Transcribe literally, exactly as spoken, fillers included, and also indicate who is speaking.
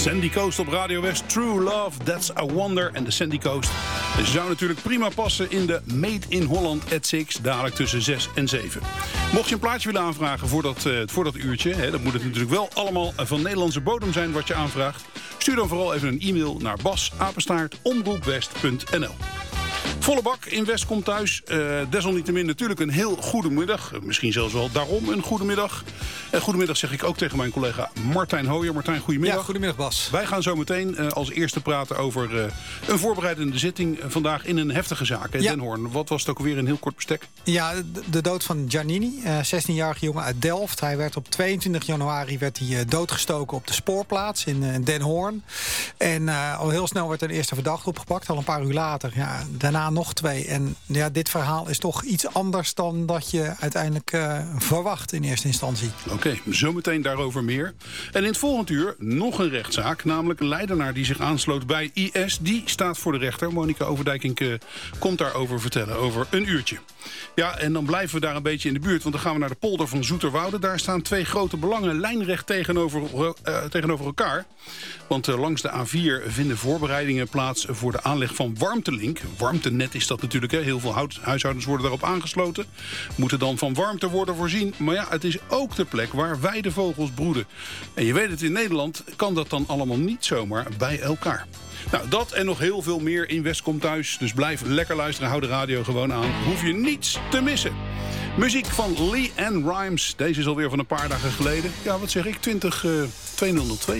Speaker 1: Sandy Coast op Radio West. True Love, That's a Wonder. En de Sandy Coast zou natuurlijk prima passen in de Made in Holland at Six. Dadelijk tussen zes en zeven. Mocht je een plaatje willen aanvragen voor dat, uh, voor dat uurtje. Hè, dan moet het natuurlijk wel allemaal van Nederlandse bodem zijn wat je aanvraagt. Stuur dan vooral even een e-mail naar bas apenstaart omroepwest punt n l. Volle bak in West komt thuis. Uh, desalniettemin natuurlijk een heel goede middag. Misschien zelfs wel daarom een goede middag. Uh, goedemiddag zeg ik ook tegen mijn collega Martijn Hooyer. Martijn, goedemiddag.
Speaker 2: Ja, goedemiddag Bas.
Speaker 1: Wij gaan zo meteen uh, als eerste praten over uh, een voorbereidende zitting vandaag in een heftige zaak in ja. Den Hoorn. Wat was het ook alweer in heel kort bestek?
Speaker 2: Ja, de, de dood van Giannini, uh, zestienjarige jongen uit Delft. Hij werd op tweeëntwintig januari werd hij, uh, doodgestoken op de spoorplaats in uh, Den Hoorn. En uh, al heel snel werd een eerste verdachte opgepakt, al een paar uur later. Ja, daarna nog twee. En ja, dit verhaal is toch iets anders dan dat je uiteindelijk uh, verwacht in eerste instantie.
Speaker 1: Oké, okay, zometeen daarover meer. En in het volgende uur nog een rechtszaak. Namelijk een Leidenaar die zich aansloot bij I S. Die staat voor de rechter. Monika Overdijkink uh, komt daarover vertellen. Over een uurtje. Ja, en dan blijven we daar een beetje in de buurt. Want dan gaan we naar de polder van Zoeterwoude. Daar staan twee grote belangen lijnrecht tegenover, uh, tegenover elkaar. Want uh, langs de A vier vinden voorbereidingen plaats voor de aanleg van warmtelink. Warmtenet is dat natuurlijk. Hè. Heel veel hout, huishoudens worden daarop aangesloten. Moeten dan van warmte worden voorzien. Maar ja, het is ook de plek waar weidevogels broeden. En je weet het, in Nederland kan dat dan allemaal niet zomaar bij elkaar. Nou, dat en nog heel veel meer in West komt thuis. Dus blijf lekker luisteren, hou de radio gewoon aan. Hoef je niets te missen. Muziek van Lee Ann Rimes. Deze is alweer van een paar dagen geleden. Ja, wat zeg ik? twintig, uh, tweeduizend twee.